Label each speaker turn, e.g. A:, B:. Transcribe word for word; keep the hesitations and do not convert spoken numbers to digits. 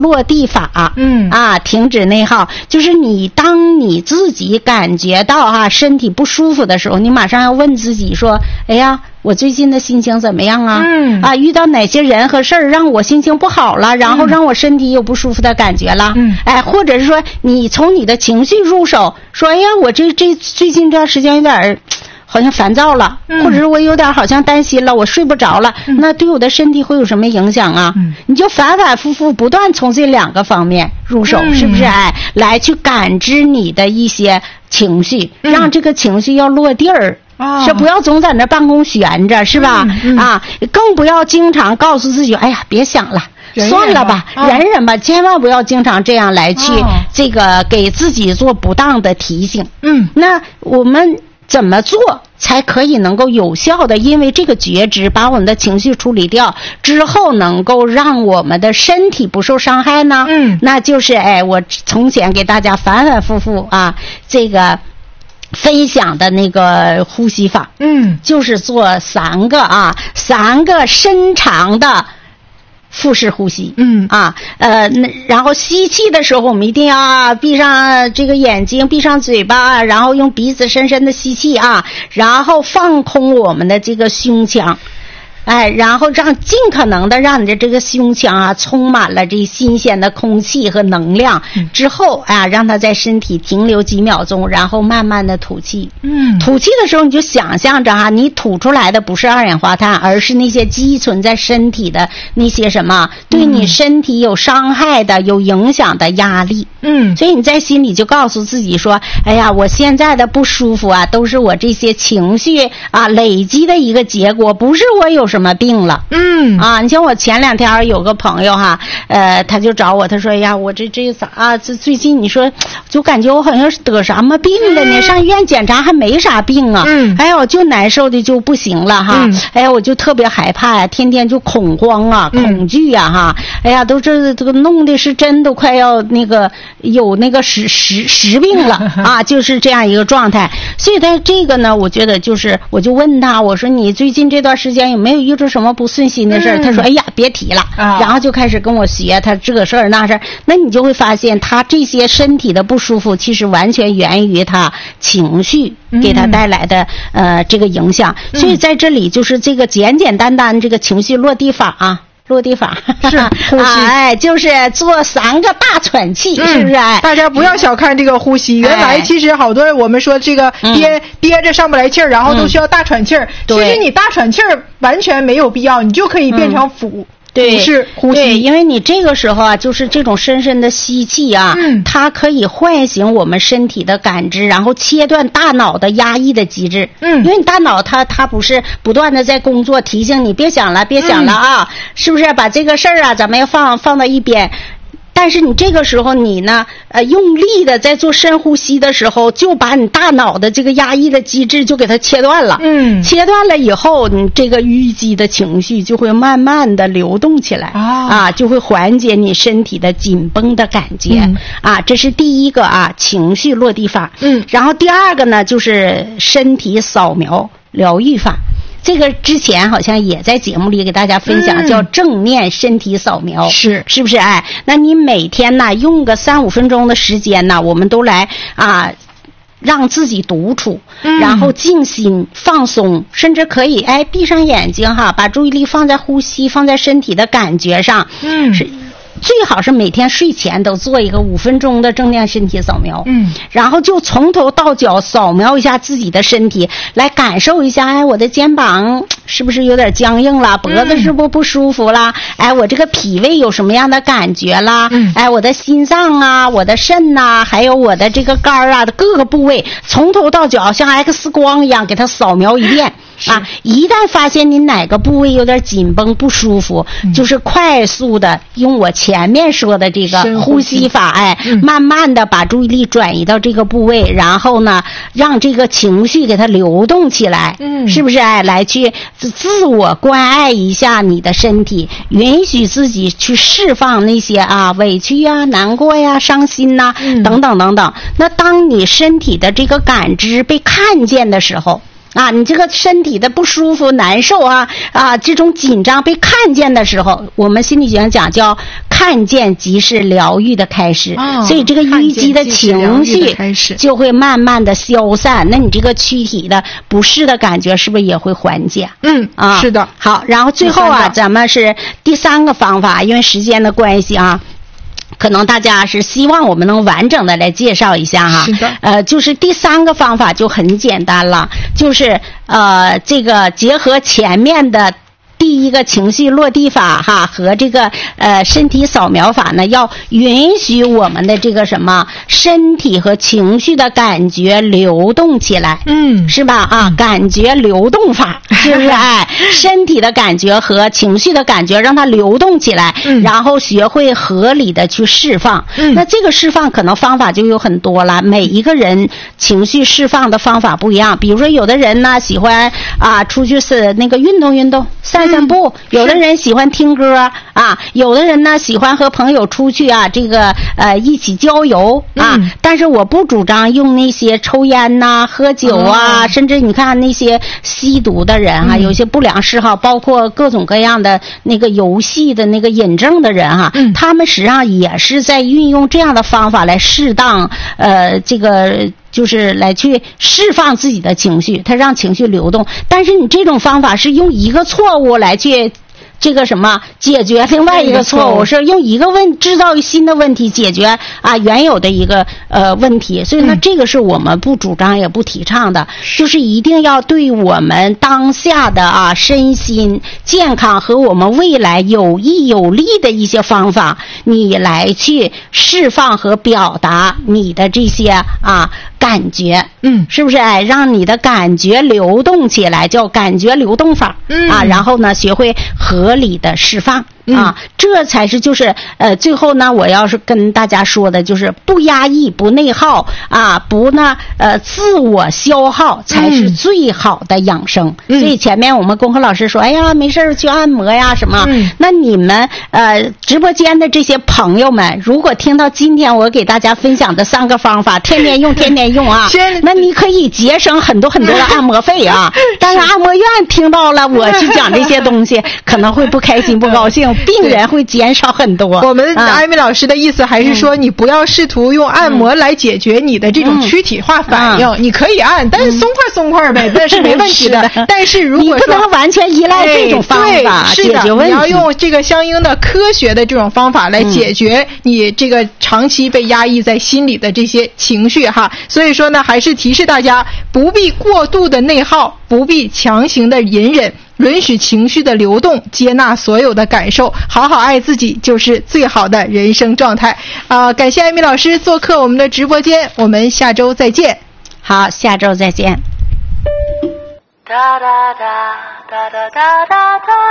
A: 落地法，嗯啊，停止内耗，就是你当你自己感觉到啊身体不舒服的时候，你马上要问自己说，哎呀，我最近的心情怎么样啊？嗯啊，遇到哪些人和事儿让我心情不好了，然后让我身体有不舒服的感觉了？嗯，哎，或者是说你从你的情绪入手，说，哎呀，我这这最近这段时间有点好像烦躁了，嗯、或者是我有点好像担心了，我睡不着了，嗯、那对我的身体会有什么影响啊？嗯、你就反反复复不断从这两个方面入手，嗯、是不是？哎，来去感知你的一些情绪，嗯、让这个情绪要落地儿。哦、是不要总在那办公悬着，是吧？嗯嗯、啊，更不要经常告诉自己，哎呀，别想了。算了吧，忍忍吧，千万不要经常这样来去、哦、这个给自己做不当的提醒。嗯，那我们怎么做才可以能够有效的因为这个觉知把我们的情绪处理掉之后，能够让我们的身体不受伤害呢？嗯，那就是哎，我从前给大家反反复复啊，这个分享的那个呼吸法，嗯，就是做三个啊，三个深长的腹式呼吸，嗯啊，呃，那然后吸气的时候，我们一定要闭上这个眼睛，闭上嘴巴，然后用鼻子深深的吸气啊，然后放空我们的这个胸腔。哎，然后让尽可能的让你的这个胸腔啊充满了这新鲜的空气和能量，之后啊让它在身体停留几秒钟，然后慢慢的吐气。嗯，吐气的时候你就想象着哈、啊，你吐出来的不是二氧化碳，而是那些积存在身体的那些什么对你身体有伤害的、有影响的压力。嗯，所以你在心里就告诉自己说，哎呀，我现在的不舒服啊，都是我这些情绪啊累积的一个结果，不是我有什么病了。嗯啊，你像我前两天有个朋友哈，呃，他就找我，他说，哎呀，我这这咋、啊、这最近你说就感觉我好像是得什么病了呢？嗯、上医院检查还没啥病啊。嗯，哎呀，我就难受的就不行了哈。嗯、哎呀，我就特别害怕呀，天天就恐慌啊、嗯、恐惧呀哈。哎呀，都这这个弄的是真都快要那个有那个实实实病了啊，就是这样一个状态。所以他这个呢，我觉得就是我就问他，我说你最近这段时间有没有遇到什么不顺心的事儿？嗯、他说，哎呀，别提了。啊、然后就开始跟我学他这个事儿那事儿。那你就会发现，他这些身体的不舒服，其实完全源于他情绪给他带来的、嗯、呃这个影响。所以在这里就是这个简简单单这个情绪落地法啊。落地法
B: 是呼吸，
A: 哎，就是做三个大喘气，嗯、是不是？哎，
B: 大家不要小看这个呼吸。原来其实好多人我们说这个憋、嗯、憋着上不来气儿，然后都需要大喘气儿。嗯、其实你大喘气儿完全没有必要，你就可以变成腹。嗯
A: 对，
B: 是呼吸。
A: 对，因为你这个时候啊，就是这种深深的吸气啊，嗯，它可以唤醒我们身体的感知，然后切断大脑的压抑的机制。嗯，因为你大脑它它不是不断的在工作，提醒你别想了，别想了啊，嗯、是不是？把这个事儿啊，咱们要放放到一边。但是你这个时候你呢，呃，用力的在做深呼吸的时候，就把你大脑的这个压抑的机制就给它切断了。嗯，切断了以后，你这个淤积的情绪就会慢慢的流动起来。啊，啊，就会缓解你身体的紧绷的感觉。嗯、啊，这是第一个啊，情绪落地法。嗯，然后第二个呢，就是身体扫描疗愈法。这个之前好像也在节目里给大家分享，嗯、叫正念身体扫描，是是不是？哎，那你每天呢用个三五分钟的时间呢，我们都来啊，让自己独处，嗯、然后静心放松，甚至可以哎闭上眼睛哈，把注意力放在呼吸，放在身体的感觉上，嗯，是。最好是每天睡前都做一个五分钟的正念身体扫描，嗯，然后就从头到脚扫描一下自己的身体，来感受一下，哎，我的肩膀是不是有点僵硬了？脖子是不是不舒服啦？嗯、哎，我这个脾胃有什么样的感觉啦？嗯，哎，我的心脏啊，我的肾呐、啊，还有我的这个肝啊的各个部位，从头到脚像 X 光一样给它扫描一遍。啊，一旦发现你哪个部位有点紧绷不舒服，嗯、就是快速的用我前面说的这个呼吸法，哎，嗯、慢慢的把注意力转移到这个部位，然后呢，让这个情绪给它流动起来，嗯，是不是？哎，来去自我关爱一下你的身体，允许自己去释放那些啊委屈呀、难过呀、伤心呐、嗯、等等等等。那当你身体的这个感知被看见的时候， 啊，你这个身体的不舒服、难受啊啊，这种紧张被看见的时候，我们心理学上讲叫看见即是疗愈的开始，哦、所以这个淤积的情绪就会慢慢的消散，那你这个躯体的不适的感觉是不是也会缓解？
B: 嗯啊，是的。
A: 好，然后最后啊，咱们是第三个方法，因为时间的关系啊。可能大家是希望我们能完整的来介绍一下哈，
B: 是的，
A: 呃，就是第三个方法就很简单了，就是呃，这个结合前面的第一个情绪落地法哈和这个呃身体扫描法呢，要允许我们的这个什么身体和情绪的感觉流动起来，
B: 嗯，
A: 是吧？啊，感觉流动法，是不是？哎，身体的感觉和情绪的感觉让它流动起来，
B: 嗯，
A: 然后学会合理的去释放。
B: 嗯，
A: 那这个释放可能方法就有很多了，每一个人情绪释放的方法不一样。比如说，有的人呢喜欢啊出去是那个运动运动，散散步，嗯，有的人喜欢听歌啊，有的人呢喜欢和朋友出去啊，这个呃一起郊游啊，
B: 嗯。
A: 但是我不主张用那些抽烟呐、喝酒啊，哦，甚至你看那些吸毒的人哈，啊嗯，有些不良嗜好，包括各种各样的那个游戏的那个瘾症的人哈，啊
B: 嗯，
A: 他们实际上也是在运用这样的方法来适当呃这个。就是来去释放自己的情绪，他让情绪流动。但是你这种方法是用一个错误来去这个什么解决另外一个错误，是用一个问制造新的问题解决啊原有的一个呃问题。所以呢，这个是我们不主张也不提倡的，就是一定要对我们当下的啊身心健康和我们未来有益有利的一些方法，你来去释放和表达你的这些啊感觉，
B: 嗯，
A: 是不是？哎，让你的感觉流动起来，叫感觉流动法，
B: 嗯
A: 啊，然后呢，学会合理的释放。啊，这才是就是呃，最后呢，我要是跟大家说的，就是不压抑、不内耗啊，不呢呃自我消耗，才是最好的养生。
B: 嗯、
A: 所以前面我们功课老师说，哎呀，没事去按摩呀什么。
B: 嗯、
A: 那你们呃直播间的这些朋友们，如果听到今天我给大家分享的三个方法，天天用，天天用啊，那你可以节省很多很多的按摩费啊。但是按摩院听到了我去讲这些东西，可能会不开心、不高兴。病人会减少很多。
B: 我们艾米老师的意思还是说，你不要试图用按摩来解决你的这种躯体化反应。嗯、你可以按，但是松快松快呗，那、嗯、是没问题的。的但是如果说
A: 你不能完全依赖这种方法解决问题，
B: 你要用这个相应的科学的这种方法来解决你这个长期被压抑在心里的这些情绪哈。所以说呢，还是提示大家不必过度的内耗，不必强行的隐忍。允许情绪的流动，接纳所有的感受，好好爱自己就是最好的人生状态啊、呃！感谢艾米老师做客我们的直播间，我们下周再见。
A: 好，下周再见。哒哒哒哒哒哒哒哒。